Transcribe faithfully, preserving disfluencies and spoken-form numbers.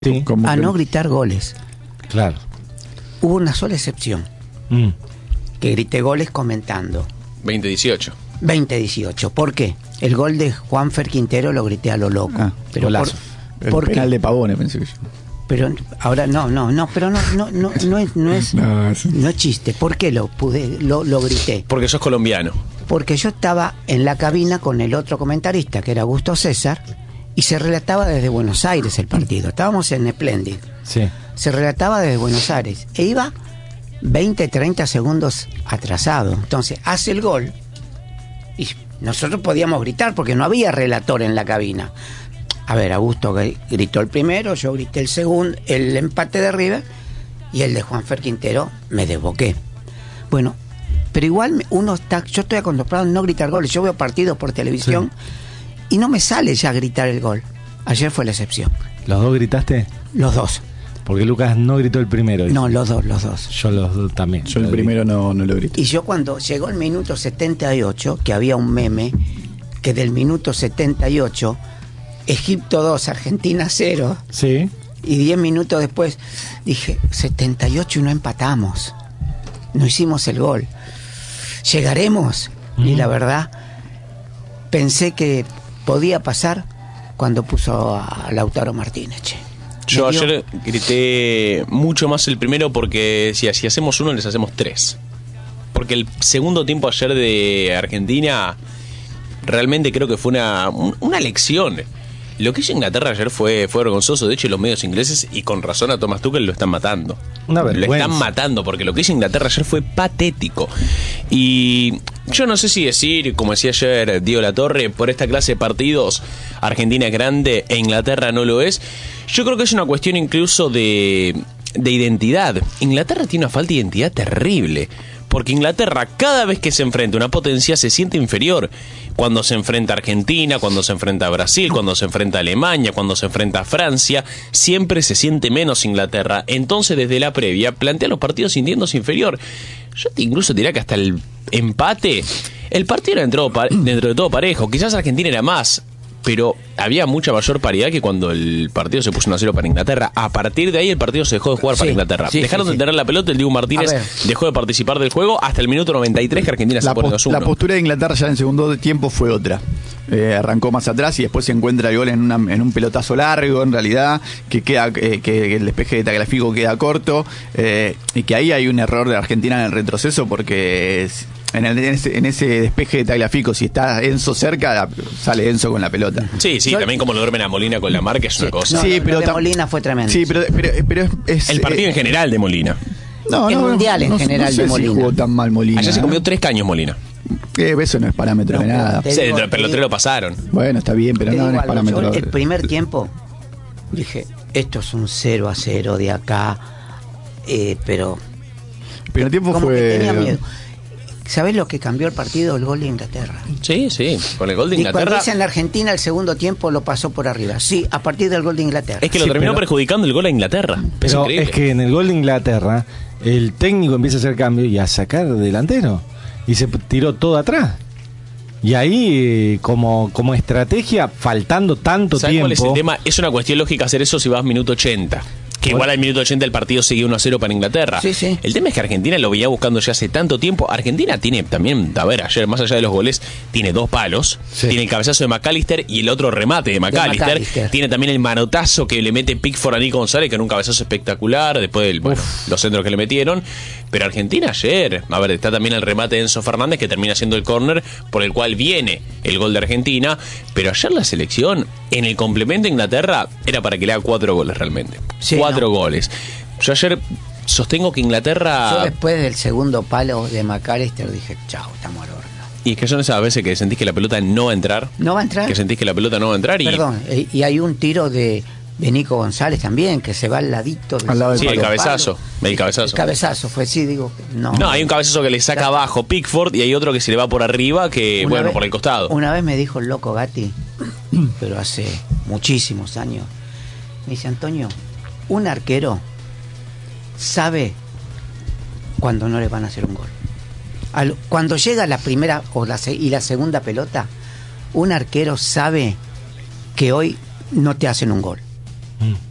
Sí. a que... no gritar goles. Claro. Hubo una sola excepción, mm. que grité goles comentando. veinte dieciocho. veinte dieciocho. ¿Por qué? El gol de Juanfer Quintero lo grité a lo loco. Ah, pero golazo. Por, el ¿por penal qué? de Pavone, pensé que yo. Pero ahora no, no, no, pero no, no, no, no es, no es, no, es... no es chiste. ¿Por qué lo pude, lo, lo grité? Porque sos colombiano. Porque yo estaba en la cabina con el otro comentarista, que era Augusto César, y se relataba desde Buenos Aires el partido. Estábamos en Splendid. Sí. Se relataba desde Buenos Aires. E iba veinte, treinta segundos atrasado. Entonces, hace el gol. Y nosotros podíamos gritar porque no había relator en la cabina. A ver, Augusto gritó el primero, yo grité el segundo, el empate de River, y el de Juanfer Quintero me desboqué. Bueno, pero igual uno está, yo estoy acostumbrado a no gritar goles. Yo veo partidos por televisión sí. y no me sale ya gritar el gol. Ayer fue la excepción. ¿Los dos gritaste? Los dos. Porque Lucas no gritó el primero. No, los dos, los dos. Yo los dos también. Yo el primero no, no lo grité. Y yo cuando llegó el minuto setenta y ocho, que había un meme, que del minuto setenta y ocho, Egipto dos, Argentina cero. Sí. Y diez minutos después dije, setenta y ocho y no empatamos. No hicimos el gol. ¿Llegaremos? Mm. Y la verdad, pensé que podía pasar cuando puso a Lautaro Martínez, che. Yo ayer grité mucho más el primero porque decía, si hacemos uno, les hacemos tres. Porque el segundo tiempo ayer de Argentina realmente creo que fue una, una lección. Lo que hizo Inglaterra ayer fue, fue vergonzoso. De hecho, los medios ingleses, y con razón a Thomas Tuchel, lo están matando. Una vergüenza. Lo están matando porque lo que hizo Inglaterra ayer fue patético. Y yo no sé si decir, como decía ayer Diego Latorre, por esta clase de partidos, Argentina es grande e Inglaterra no lo es. Yo creo que es una cuestión incluso de, de identidad. Inglaterra tiene una falta de identidad terrible. Porque Inglaterra, cada vez que se enfrenta a una potencia, se siente inferior. Cuando se enfrenta a Argentina, cuando se enfrenta a Brasil, cuando se enfrenta a Alemania, cuando se enfrenta a Francia, siempre se siente menos Inglaterra. Entonces, desde la previa, plantea los partidos sintiéndose inferior. Yo te incluso diría que hasta el empate, el partido era dentro, dentro de todo parejo. Quizás Argentina era más, pero había mucha mayor paridad que cuando el partido se puso uno a cero para Inglaterra. A partir de ahí el partido se dejó de jugar sí, para Inglaterra. Sí, Dejaron sí, de tener sí. la pelota, el Dibu Martínez dejó de participar del juego hasta el minuto noventa y tres que Argentina la se pone dos uno. La postura de Inglaterra ya en el segundo tiempo fue otra. Eh, arrancó más atrás y después se encuentra el gol en, una, en un pelotazo largo, en realidad, que queda eh, que el despeje de Tagliafico queda corto, eh, y que ahí hay un error de Argentina en el retroceso porque... Es, En, el, en, ese, en ese despeje de Tagliafico, si está Enzo cerca, sale Enzo con la pelota. Sí, sí, Yo, también como lo duermen a Molina con la marca es sí, una cosa. No, sí, pero lo de Molina fue tremendo. Sí, pero, pero, pero es, es el partido eh, en general de Molina. No, el no, mundial en no, general no sé de Molina. Si jugó tan mal Molina. Ayer se comió tres caños Molina. Eh, eso no es parámetro no, de nada. Sí, digo, pero los tres lo pasaron. Bueno, está bien, pero no, no es parámetro. Yo, el primer tiempo dije, esto es un cero a cero de acá, eh, pero el primer tiempo como fue... que tenía miedo. ¿Sabés lo que cambió el partido? El gol de Inglaterra. Sí, sí, con el gol de Inglaterra. Y cuando dicen la Argentina, el segundo tiempo lo pasó por arriba. Sí, a partir del gol de Inglaterra. Es que lo sí, terminó pero, perjudicando el gol a Inglaterra. Pero es, es que en el gol de Inglaterra, el técnico empieza a hacer cambio y a sacar delantero. Y se tiró todo atrás. Y ahí, como, como estrategia, faltando tanto ¿Sabes tiempo... cuál es el tema? Es una cuestión lógica hacer eso si vas minuto ochenta. Que igual al minuto ochenta el partido seguía uno a cero para Inglaterra. Sí, sí. El tema es que Argentina lo veía buscando ya hace tanto tiempo. Argentina tiene también, a ver, ayer, más allá de los goles, tiene dos palos. Sí. Tiene el cabezazo de McAllister y el otro remate de McAllister. de McAllister. Tiene también el manotazo que le mete Pickford a Nico González, que era un cabezazo espectacular, después de bueno, los centros que le metieron. Pero Argentina ayer, a ver, está también el remate de Enzo Fernández, que termina siendo el córner, por el cual viene el gol de Argentina. Pero ayer la selección, en el complemento de Inglaterra, era para que le haga cuatro goles realmente. Sí, cuatro no. goles. Yo ayer sostengo que Inglaterra... Yo después del segundo palo de McAllister dije, chao, estamos al horno. Y es que son esas veces que sentís que la pelota no va a entrar. No va a entrar. Que sentís que la pelota no va a entrar y... Perdón, y hay un tiro de... de Nico González también, que se va al ladito del, al lado del sí, el cabezazo, el cabezazo. El cabezazo fue, sí, digo, no. No, hay un cabezazo que le saca abajo Pickford y hay otro que se le va por arriba, que, una bueno, vez, por el costado. Una vez me dijo el loco Gatti, pero hace muchísimos años, me dice, Antonio, un arquero sabe cuando no le van a hacer un gol. Al, cuando llega la primera o la, y la segunda pelota, un arquero sabe que hoy no te hacen un gol. Mm.